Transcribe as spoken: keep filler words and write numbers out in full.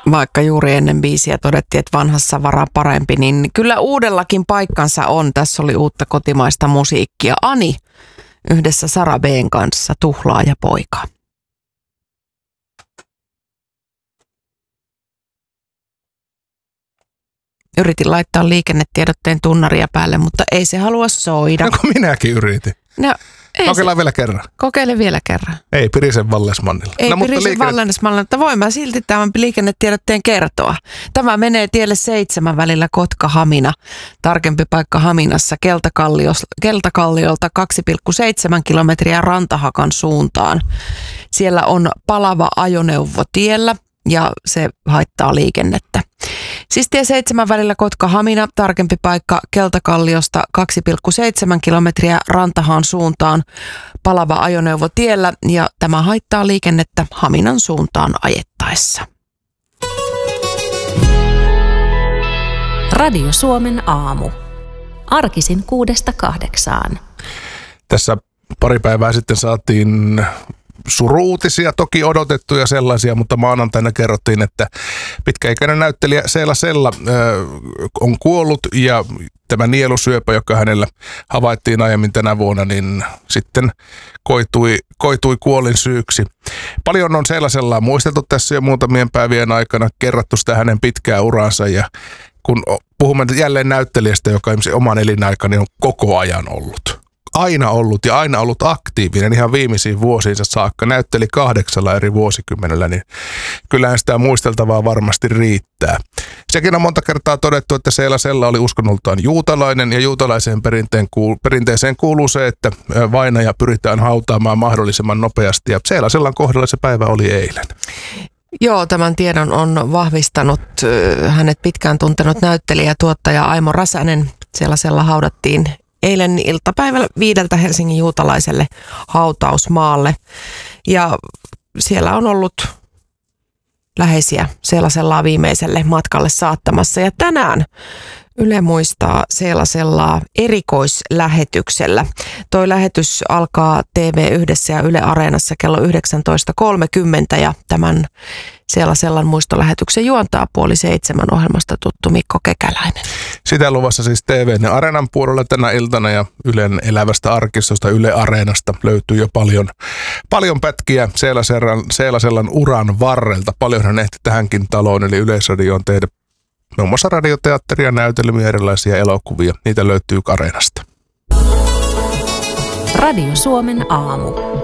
Vaikka juuri ennen biisiä todettiin, että vanhassa varaa parempi, niin kyllä uudellakin paikkansa on. Tässä oli uutta kotimaista musiikkia. Ani yhdessä Sara B:n kanssa, Tuhlaaja poika. Yritin laittaa liikennetiedotteen tunnaria päälle, mutta ei se halua soida. No kun minäkin yritin. No, Kokeillaan se. vielä kerran. Kokeile vielä kerran. Ei Pirisen Vallesmannilla. Ei no, Pirisen liikenne... Vallesmannilla, mutta voin mä silti tämän liikennetiedotteen kertoa. Tämä menee tielle seitsemän välillä Kotka-Hamina. Tarkempi paikka Haminassa Keltakalliolta kaksi pilkku seitsemän kilometriä Rantahakan suuntaan. Siellä on palava ajoneuvo tiellä ja se haittaa liikennettä. Siis tie seitsemän välillä Kotka-Hamina, tarkempi paikka Keltakalliosta kaksi pilkku seitsemän kilometriä Rantahaan suuntaan, palava ajoneuvo tiellä ja tämä haittaa liikennettä Haminan suuntaan ajettaessa. Radio Suomen aamu. Arkisin kuudesta kahdeksaan. Tässä pari päivää sitten saatiin suru-uutisia, toki odotettuja sellaisia, mutta maanantaina kerrottiin, että pitkäikäinen näyttelijä Seela Sella äh, on kuollut ja tämä nielusyöpä, joka hänellä havaittiin aiemmin tänä vuonna, niin sitten koitui, koitui kuolin syyksi. Paljon on Seela Sellaa muisteltu tässä jo muutamien päivien aikana, kerrattu sitä hänen pitkää uransa ja kun puhumme jälleen näyttelijästä, joka oman elinaikani on koko ajan ollut. Aina ollut ja aina ollut aktiivinen ihan viimeisiin vuosiinsa saakka. Näytteli kahdeksalla eri vuosikymmenellä, niin kyllähän sitä muisteltavaa varmasti riittää. Sekin on monta kertaa todettu, että Seela Sella oli uskonnoltaan juutalainen ja juutalaiseen perinteeseen kuuluu se, että vainaja pyritään hautaamaan mahdollisimman nopeasti ja Seela Sellan kohdalla se päivä oli eilen. Joo, tämän tiedon on vahvistanut hänet pitkään tuntenut näyttelijä ja tuottaja Aimo Räsänen. Seela Sella haudattiin eilen iltapäivällä viideltä Helsingin juutalaiselle hautausmaalle ja siellä on ollut läheisiä Seela Sellaa viimeiselle matkalle saattamassa ja tänään Yle muistaa Seela Sellaa erikoislähetyksellä. Toi lähetys alkaa T V yhdessä ja Yle Areenassa kello yhdeksäntoista kolmekymmentä ja tämän Seela Sellan muistolähetyksen juontaa puoli seitsemän ohjelmasta tuttu Mikko Kekäläinen. Sitä luvassa siis T V:n ja Areenan puolella tänä iltana ja Ylen elävästä arkistosta Yle Areenasta löytyy jo paljon, paljon pätkiä Seela Sellan, Seela Sellan uran varrelta. Paljon hän ehti tähänkin taloon eli Yleisradioon tehdä muun muassa radioteatteria, näytelmiä, erilaisia elokuvia. Niitä löytyy Areenasta. Radio Suomen aamu.